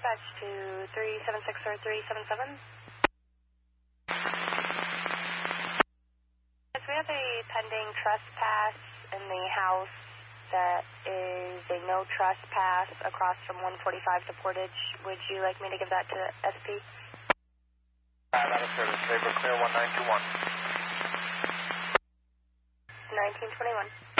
dispatch to 376 or 377. Yes, we have a pending trespass in the house that is a no trespass across from 145 to Portage. Would you like me to give that to SP? Out of service. Saber clear 1921. 1921.